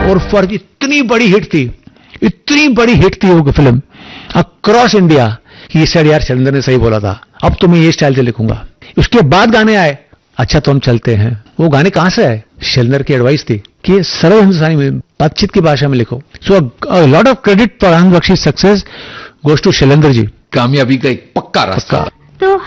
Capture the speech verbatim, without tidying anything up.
और फर्ज इतनी बड़ी हिट थी, इतनी बड़ी हिट थी वो फिल्म अक्रॉस इंडिया कि सर यार शैलेंद्र ने सही बोला था, अब तो मैं ये स्टाइल से लिखूंगा। उसके बाद गाने आए, अच्छा तो हम चलते हैं। वो गाने कहां से आए? शैलेंद्र की एडवाइस थी कि सरल हिंदुस्तानी में बातचीत की भाषा में लिखो। So lot of credit for Anand Bakshi success goes to Shailendra ji. कामयाबी का एक पक्का रास्ता। तो